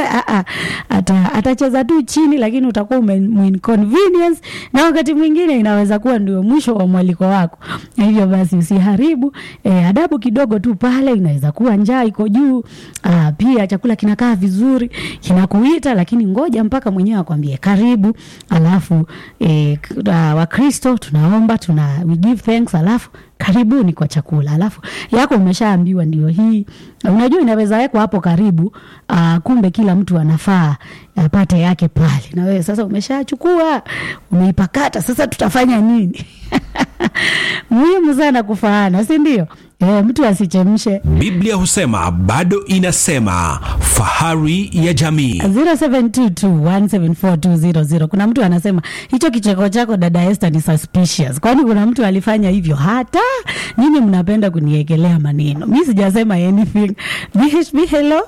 chakula atacheza tu chini, lakini utakuwa umeminconvenience, na wakati mwingine inaweza kuwa ndio mwisho wa mwaliko wako. Hivyo basi usiharibu adabu kidogo tu pale. Inaweza kuwa njaa iko juu, pia chakula kinakaa vizuri, kinakuita, lakini ngoja mpaka mwenyewe akwambie karibu. Alafu Wakristo tunaomba, we give thanks, alafu karibuni kwa chakula. Alafu yako umeshaambiwa ndio hii. Unajua inaweza wekwa hapo karibu, kumbe kila mtu anafaa apate yake pale. Na wewe sasa umeshachukua, umeipakata, sasa tutafanya nini? Muhimu sana kufaana, si ndio? Mtu asichemshe. Biblia husema bado inasema, fahari ya jamii. 0722174200. Kuna mtu anasema hicho kicheko chako dada Esther ni suspicious. Kwani kuna mtu alifanya hivyo? Hata nyinyi mnapenda kuniekelea maneno. Mimi sijasema anything. BHB, hello.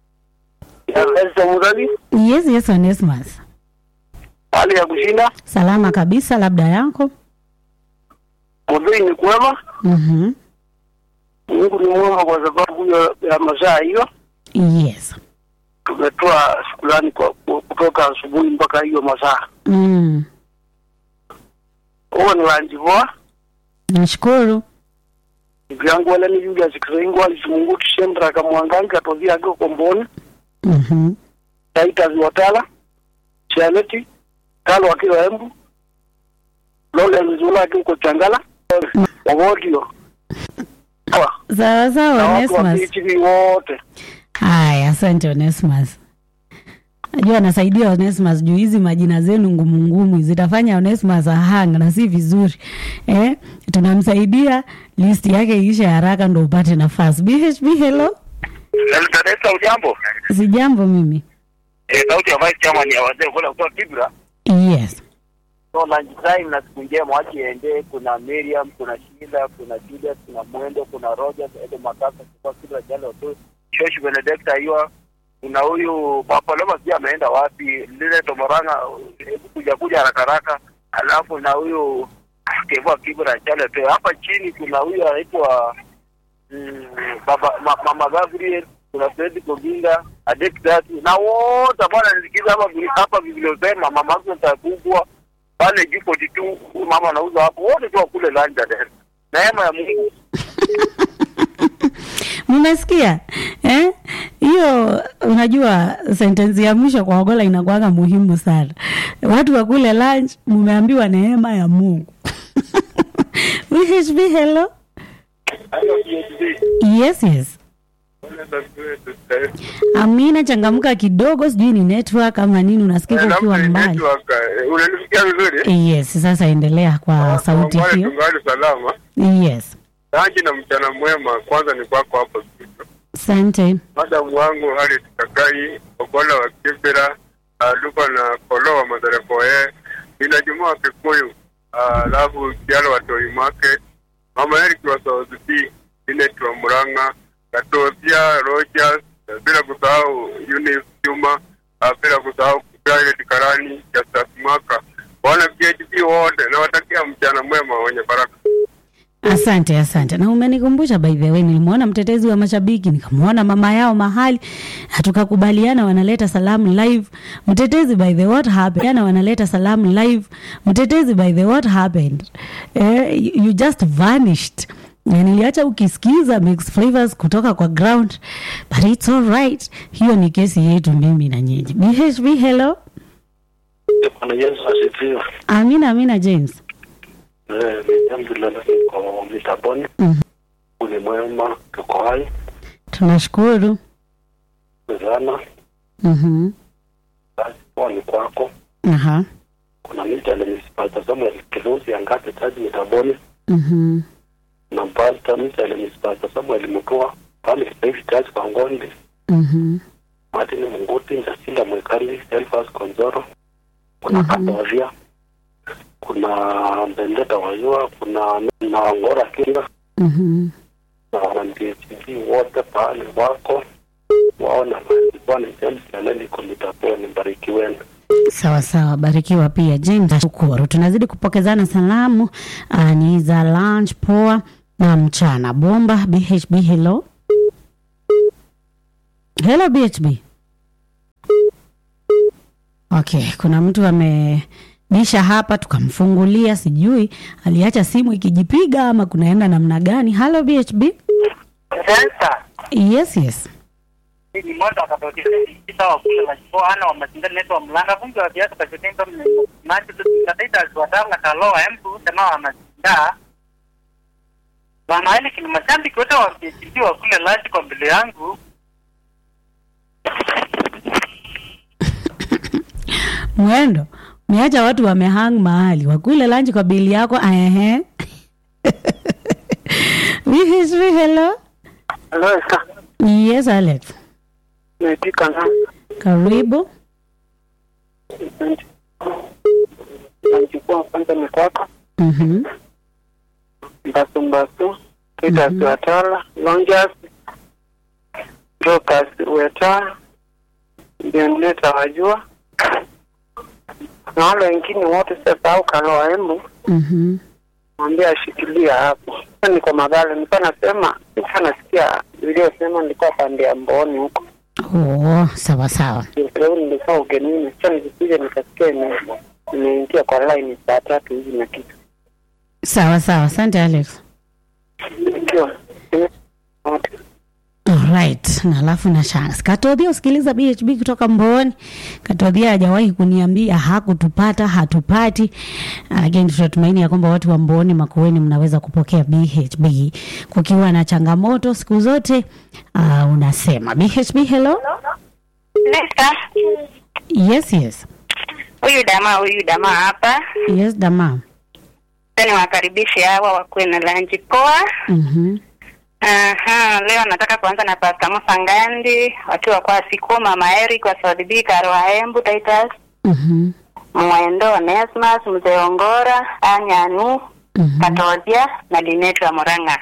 Yes, Onesmus. Hali ya kushinda? Salama kabisa, labda yako? Kodoi ni kwema? Mungu ni mwema kwa sababu ya masaa hiyo. Yes. Tumetoa shukrani kutoka asubuhi mpaka hiyo masaa. Owa ni wanjivoa. Nashukuru. Vyangu wala ni Julius Kirengo alimungu tushembra kamwangangi atovia ako komboni. Taita ziwatala. Charity. Kalo wakiwa Embu. Lole nzula akiwa Changala. Wagodio. Sawa Onesmus. Haya, asante Onesmus. Najua nasaidia Onesmus juu hizi majina zenu ngumu zitafanya Onesmus ahanga na si vizuri. Tunamsaidia list yake iishe haraka ndio upate nafasi. BHB, hello. Eldaresa ujambo? Sijambo mimi. Sauti ya vice chairman ya wazee kutoka Kibra. Yes. So lunch time na siku njema wachi ende, kuna Miriam, kuna Sheila, kuna Julius, kuna Mwendo, kuna Rogers, Edo Makasa, kwa Kibra jalo tu. Shoshi Benedicta hiyo. Kuna huyu Papa Loma pia ameenda wapi? Lile Tomoranga kuja haraka. Alafu na huyu Kevo Kibra jalo tu. Hapa chini kuna huyu anaitwa Mama Gabriel, kuna Fred Koginga, Adek Dati. Na wote bwana nisikiza hapa vilivyosema mama yangu atakubwa pale jipo tu, mama anauza hapo, wote tu kule Lanja Dar. Neema ya Mungu. Mmesikia? Hiyo unajua sentence ya mwisho kwa Ogola inakuwa muhimu sana. Watu wa kule lunch mmeambiwa neema ya Mungu. BHB, hello. Yes. Amina, changamka kidogo, sijui ni network ama nini, unasikia ukiwa mbali. Unanisikia vizuri? Yes, sasa endelea kwa sauti hiyo. Tungali salama. Yes. Tangi na mchana mwema, kwanza ni kwako hapo studio. Asante. Madam wangu hali tutakai, Ogola wa Kibera, Lupa na Kolowa Mazarefoe, ina Jumaa Kikuyu, alafu Kialo wa Toy Market, Mama Eric wa South B, Inet wa Muranga, Katozia, Rogers, bila kusahau Eunice Juma, bila kusahau Violet Karani, Justus Maka. Wana PHP wote na watakia mchana mwema wenye baraka. Asante. Na umenikumbusha by the way, nilimuona mtetezi wa mashabiki, nikamuona mama yao mahali, hatukakubaliana wanaleta salamu live. Mtetezi by the what happened? Wanaleta salamu live. Mtetezi by the what happened? You just vanished. Na niliacha ukisikiza mix flavors kutoka kwa ground, but it's all right. Hiyo ni kesi yetu mimi na nyinyi. BHB, hello. Bwana Yesu asifiwe. Amina James. Alhamdulillah kwa mitaboni. Ule mwema tuko hai. Tunashukuru. Sana. Basi ni kwako. Kuna mita na misipata Samuel Kilosi angate taji mitaboni. Na mpata mita na misipata Samuel Mkoa pale hivi taji kwa Ngondi. Martin Munguti, Jacinda Mwekali, Elfas Konzoro. Kuna Katavia. Kuna Bendeta Wayua, kuna Ngora Kinga. Na wanambiachizi wote pale wako. Waona Bwana James Naleni kumitaponi, mbarikiweni. Sawa, barikiwa pia James. Shukuru. Tunazidi kupokezana salamu ni za lunch poa na mchana bomba. BHB, hello. Hello BHB. Okay, kuna mtu amebisha hapa tukamfungulia, sijui aliacha simu ikijipiga ama kunaenda namna gani. Hello BHB. Sasa. Yes. Ni moto akatokea kita wa kule mashiko ana wa mashindano neto wa mlanga fungi wa biasa kwa chotendo macho tutataita tuwatanga kaloa mtu tena wa mashinda. Bana ile kini mashabiki wote wa BHB wa kule laji kwa mbele yangu. Mwendo, umeacha watu wamehang mahali. Wakule lunch kwa bili yako. BHB, hello. Hello, sir. Yes, Alex. Naipika na. Karibu. Nachukua kwanza mikwako. Mbasu. Kita suatala. Lonjas. Jokas weta. Bienleta wajua. Na wale wengine wote sasa au kaloa embu. Mwambie ashikilia hapo. Sasa niko Magala, nilikuwa nasema, nasikia video sema nilikuwa pande ya Mboni huko. Oh, sawa. Leo nilikuwa ugenini, sasa nikikuja nikasikia nimeingia kwa line saa 3 hivi na kitu. Sawa. Asante Alex. Ndio. Alright, na alafu na chance. Katodhia usikiliza BHB kutoka Mboni. Katodhia hajawahi kuniambia hakutupata, hatupati. Again tunatumaini ya kwamba watu wa Mboni Makueni mnaweza kupokea BHB kukiwa na changamoto siku zote. Unasema BHB hello? Nesta. Yes. Huyu dama hapa. Yes, dama. Tani wakaribishe hawa wakuwe na lunch poa. Leo nataka kuanza na Pastor Musangandi, watu wa kwa siku Mama Eric wa Saudi Karwa Embu Titus. Mwendo Nesmas, Mzee Ongora, Anyanu, Katodhia na Linetu wa Murang'a.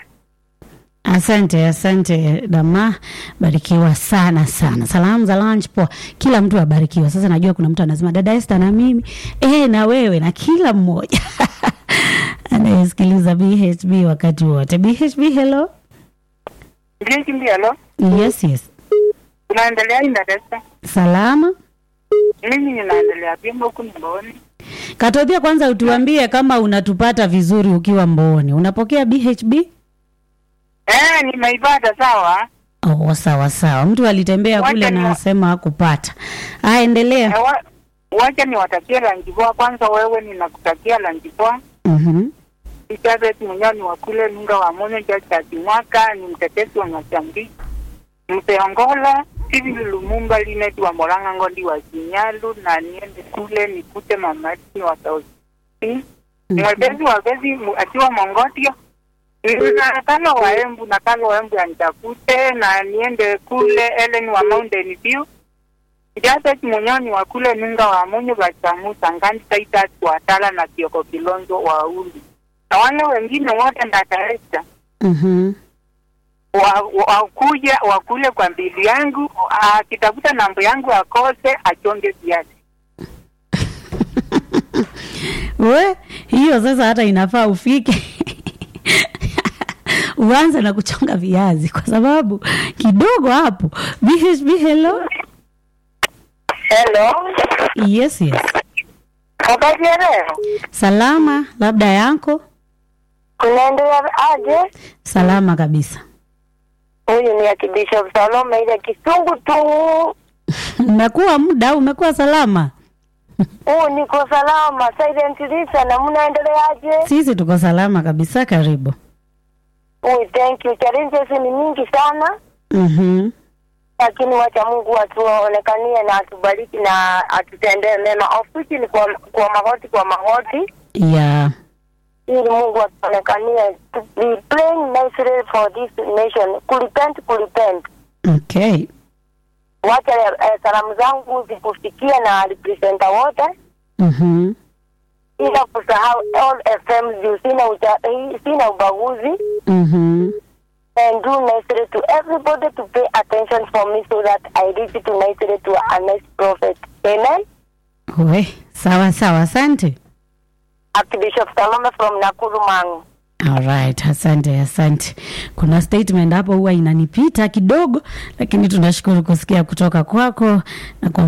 Asante dama, barikiwa sana. Salamu za lunch poa. Kila mtu abarikiwa. Sasa najua kuna mtu anasema dada Esther na mimi, na wewe na kila mmoja. Anayesikiliza BHB wakati wote. BHB hello. Hello. Yes. Unaendelea inda Esther? Salama. Mimi ninaendelea vyema huku Mboni. Katodhia, kwanza utuambie kama unatupata vizuri ukiwa Mboni. Unapokea BHB? Nimeipata sawa. Oh, sawa. Mtu alitembea kule na anasema hakupata. Endelea. Wacha niwatakie lunch poa kwanza, wewe ninakutakia lunch poa. Ikabeti mnyoni wa kule Munga wa Monyo cha Kimwaka, ni mtetesi wa Nyachambi. Mpeongola, hivi Lumumba Linetu wa Murang'a Ngondi wa Kinyalu, na niende kule nikute mamati wa Saudi. Mwebezi wa bezi akiwa Mongotio. Na kalo wa Embu ya nitakute, na niende kule Ellen wa Mountain View. Ikabeti mnyoni wa kule Munga wa Monyo wa Musangandi Titus wa Tala na Kioko Kilonzo wa Uli. Na wale wengine wote ndataesta. Wakuja wakule kwa mbili yangu, akitafuta namba yangu akose achonge viazi. Hiyo sasa hata inafaa ufike. Uanze na kuchonga viazi kwa sababu kidogo hapo. BHB hello. Yes. Habari leo? Salama, labda yako? Kunaendelea aje? Salama kabisa. Huyu ni Akibishop Salome ile Kisungu tu. Umekuwa salama? Niko salama. Silent Lisa, na mnaendeleaje? Sisi tuko salama kabisa, karibu. Thank you. Challenges ni nyingi sana. Lakini wacha Mungu atuonekanie na atubariki na atutendee mema. Ofisi ni kwa magoti. Yeah. Ili Mungu atuonekanie to be praying nicely for this nation. Kulipent. Okay. Wacha salamu zangu zikufikia na representa wote. Ila kusahau all FM sina ubaguzi. And do nicely to everybody to pay attention for me so that I reach to nicely to a nice prophet. Amen. Sawa, asante. Archbishop Salome from Nakuru Mangu. Alright, asante. Kuna statement hapo huwa inanipita kidogo, lakini tunashukuru kusikia kutoka kwako na kwa